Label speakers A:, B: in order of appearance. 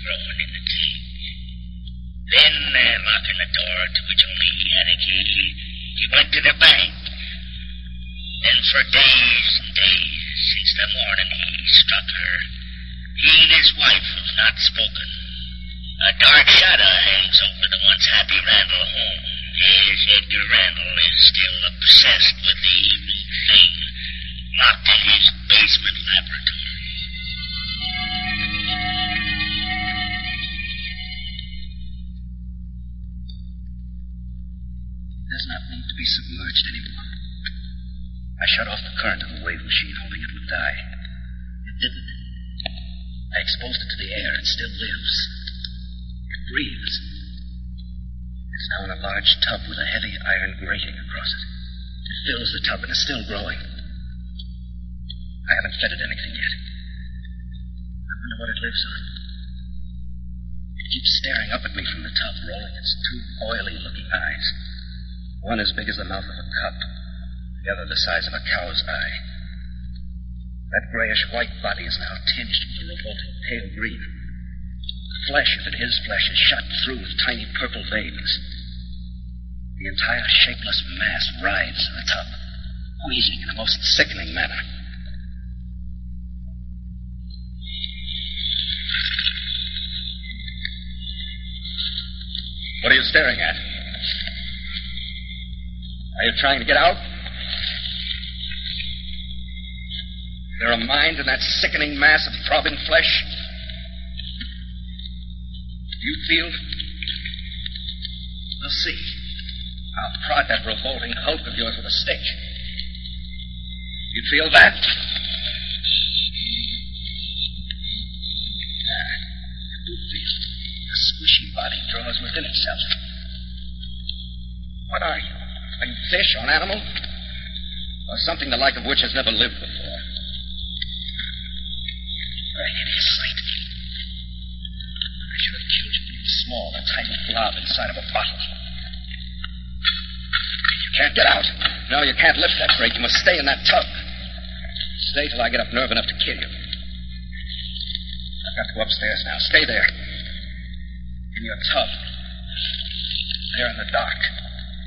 A: growing in the tank. Then, locking the door to which only he had a key, he went to the bank. Then for days and days, since the morning he struck her, he and his wife have not spoken. A dark shadow hangs over the once happy Randall home. Yes, Edgar Randall is still obsessed with the evil thing locked in his basement laboratory.
B: It does not need to be submerged anymore. I shut off the current of the wave machine, hoping it would die. It didn't. I exposed it to the air. It still lives. It breathes. It's now in a large tub with a heavy iron grating across it. It fills the tub and is still growing. I haven't fed it anything yet. I wonder what it lives on. It keeps staring up at me from the tub, rolling its two oily-looking eyes. One as big as the mouth of a cup, the other the size of a cow's eye. That grayish-white body is now tinged with a revolting pale green. The flesh, if it is flesh, is shot through with tiny purple veins. The entire shapeless mass writhes in the tub, wheezing in a most sickening manner. What are you staring at? Are you trying to get out? Is there a mind in that sickening mass of throbbing flesh? Do you feel? We'll see. I'll prod that revolting hulk of yours with a stick. You feel that? You do feel. The squishy body draws within itself. What are you? Are you fish or an animal? Or something the like of which has never lived before? You're a hideous sight. I should have killed you when you were small, a tiny blob inside of a bottle. You can't get out. No, you can't lift that crate. You must stay in that tub. Stay till I get up nerve enough to kill you. I've got to go upstairs now. Stay there. In your tub. There in the dark.